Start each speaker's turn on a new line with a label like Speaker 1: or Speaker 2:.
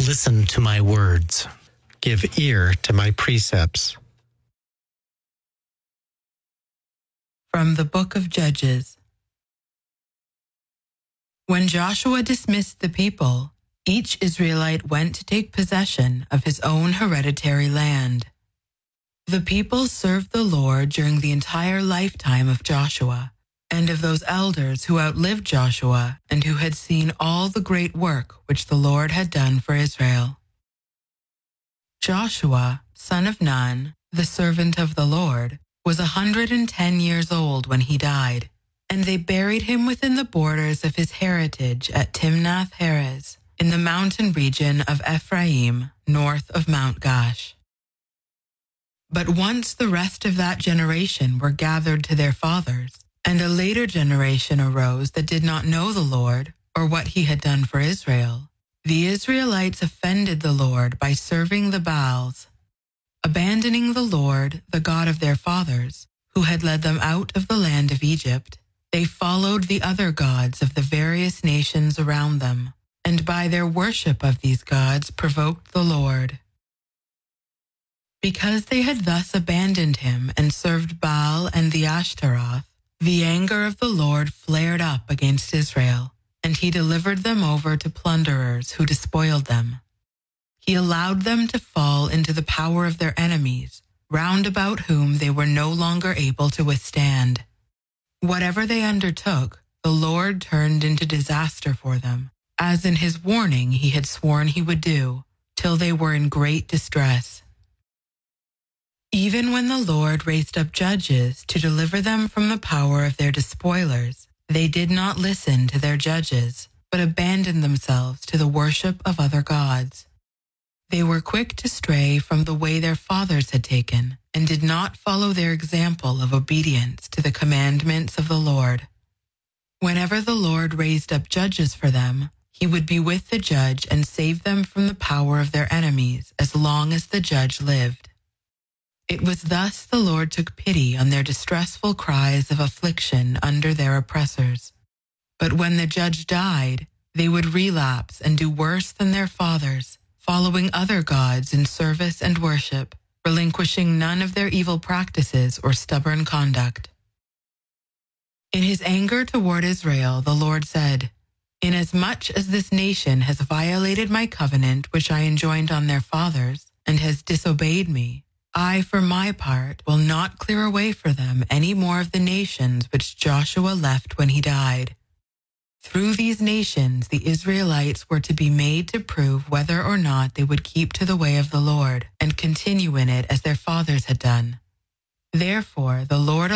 Speaker 1: Listen to my words. Give ear to my precepts.
Speaker 2: From the Book of Judges. When Joshua dismissed the people, each Israelite went to take possession of his own hereditary land. The people served the Lord during the entire lifetime of Joshua, and of those elders who outlived Joshua and who had seen all the great work which the Lord had done for Israel. Joshua, son of Nun, the servant of the Lord, was 110 years old when he died, and they buried him within the borders of his heritage at Timnath-Heres, in the mountain region of Ephraim, north of Mount Gaash. But once the rest of that generation were gathered to their fathers, and a later generation arose that did not know the Lord or what he had done for Israel, the Israelites offended the Lord by serving the Baals. Abandoning the Lord, the God of their fathers, who had led them out of the land of Egypt, they followed the other gods of the various nations around them, and by their worship of these gods provoked the Lord. Because they had thus abandoned him and served Baal and the Ashtaroth, the anger of the Lord flared up against Israel, and he delivered them over to plunderers who despoiled them. He allowed them to fall into the power of their enemies, round about whom they were no longer able to withstand. Whatever they undertook, the Lord turned into disaster for them, as in his warning he had sworn he would do, till they were in great distress. Even when the Lord raised up judges to deliver them from the power of their despoilers, they did not listen to their judges, but abandoned themselves to the worship of other gods. They were quick to stray from the way their fathers had taken, and did not follow their example of obedience to the commandments of the Lord. Whenever the Lord raised up judges for them, he would be with the judge and save them from the power of their enemies as long as the judge lived. It was thus the Lord took pity on their distressful cries of affliction under their oppressors. But when the judge died, they would relapse and do worse than their fathers, following other gods in service and worship, relinquishing none of their evil practices or stubborn conduct. In his anger toward Israel, the Lord said, "Inasmuch as this nation has violated my covenant which I enjoined on their fathers, and has disobeyed me, I, for my part, will not clear away for them any more of the nations which Joshua left when he died. Through these nations the Israelites were to be made to prove whether or not they would keep to the way of the Lord and continue in it as their fathers had done. Therefore the Lord